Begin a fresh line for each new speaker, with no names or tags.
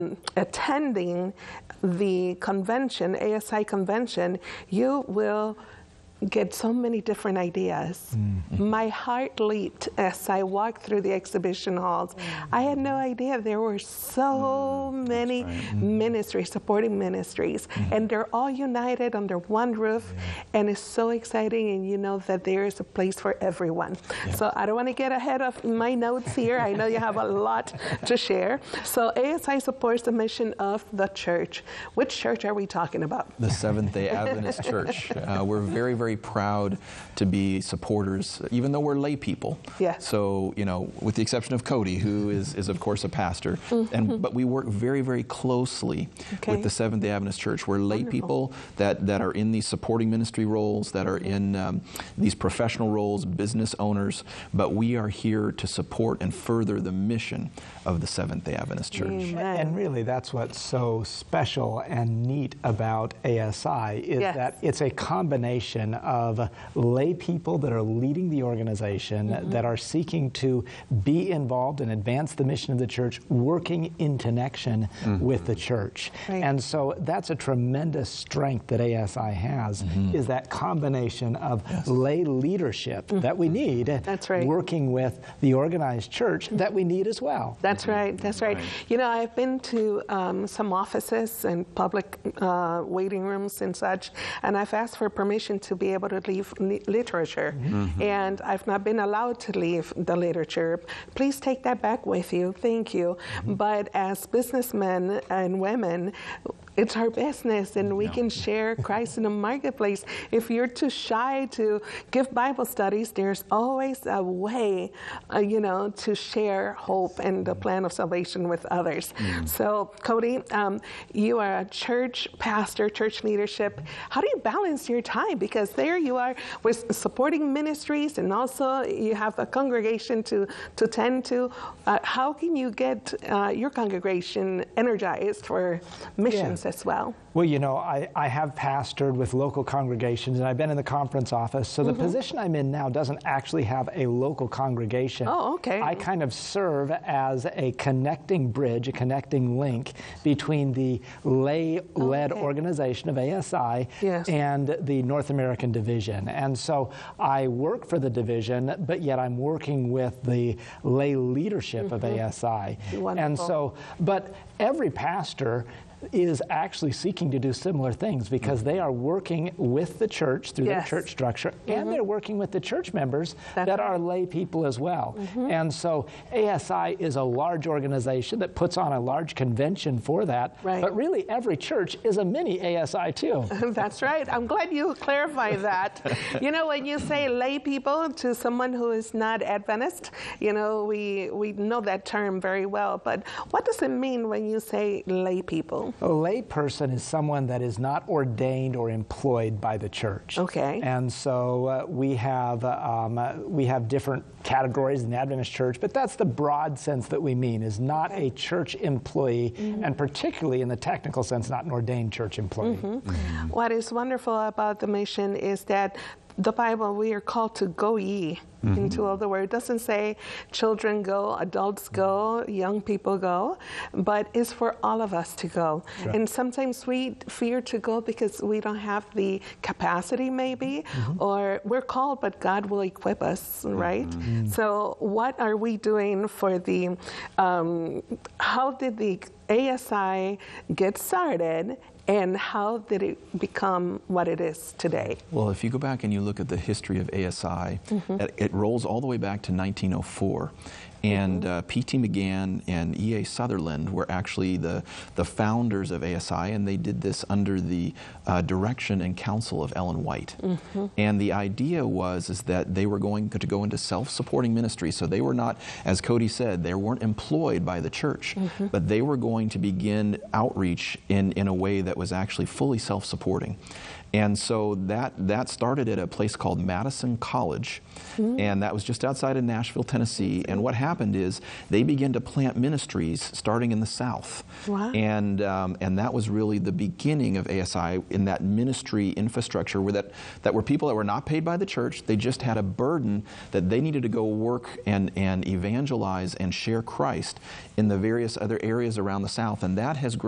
attending the convention, ASI convention, you will get so many different ideas. My heart leaped as I walked through the exhibition halls. I had no idea there were so many ministries, supporting ministries, and they're all united under one roof, and it's so exciting, and you know that there is a place for everyone. So I don't want to get ahead of my notes here. I know you have a lot to share. So ASI supports the mission of the church. Which church are we talking about?
The Seventh-day Adventist Church. We're very, very proud to be supporters, even though we're lay people.
Yes.
So, you know, with the exception of Cody, who is of course a pastor, but we work very, very closely with the Seventh-day Adventist Church. We're lay people that are in these supporting ministry roles, that are in these professional roles, business owners, but we are here to support and further the mission of the Seventh-day Adventist Church.
Amen.
And really, that's what's so special and neat about ASI is that it's a combination of lay people that are leading the organization, that are seeking to be involved and advance the mission of the church, working in connection with the church. And so that's a tremendous strength that ASI has, is that combination of lay leadership that we need, working with the organized church that we need as well.
That's right. That's right. You know, I've been to some offices and public waiting rooms and such, and I've asked for permission to be able to leave literature, and I've not been allowed to leave the literature. Please take that back with you. Thank you. But as businessmen and women, it's our business, and we can share Christ in the marketplace. If you're too shy to give Bible studies, there's always a way, you know, to share hope and the plan of salvation with others. So, Cody, you are a church pastor, church leadership. How do you balance your time? Because there you are with supporting ministries, and also you have a congregation to tend to. How can you get your congregation energized for missions as well?
Well, you know, I have pastored with local congregations, and I've been in the conference office, so the position I'm in now doesn't actually have a local congregation.
Oh, okay.
I kind of serve as a connecting bridge, a connecting link between the lay-led organization of ASI and the North American division. And so I work for the division, but yet I'm working with the lay leadership of ASI.
Wonderful.
And so, but every pastor is actually seeking to do similar things because they are working with the church through their church structure, and they're working with the church members that are lay people as well. And so ASI is a large organization that puts on a large convention for that, but really every church is a mini ASI too.
That's right. I'm glad you clarify that. You know, when you say lay people to someone who is not Adventist, you know, we know that term very well, but what does it mean when you say lay people?
A lay person is someone that is not ordained or employed by the church.
Okay.
And so we have different categories in the Adventist church, but that's the broad sense that we mean, is not a church employee, and particularly in the technical sense, not an ordained church employee.
What is wonderful about the mission is that the Bible, we are called to go ye into all the world. It doesn't say children go, adults go, young people go, but it's for all of us to go. And sometimes we fear to go because we don't have the capacity maybe, or we're called, but God will equip us, right? So what are we doing for the, how did the ASI get started, and how did it become what it is today?
Well, if you go back and you look at the history of ASI, it rolls all the way back to 1904. And P.T. McGann and E.A. Sutherland were actually the founders of ASI, and they did this under the direction and counsel of Ellen White. And the idea was that they were going to go into self-supporting ministry. So they were not, as Cody said, they weren't employed by the church, but they were going to begin outreach in a way that was actually fully self-supporting. And so that started at a place called Madison College, and that was just outside of Nashville, Tennessee. And what happened is they began to plant ministries starting in the South.
Wow.
And that was really the beginning of ASI in that ministry infrastructure that were people that were not paid by the church. They just had a burden that they needed to go work and evangelize and share Christ in the various other areas around the South. And that has grown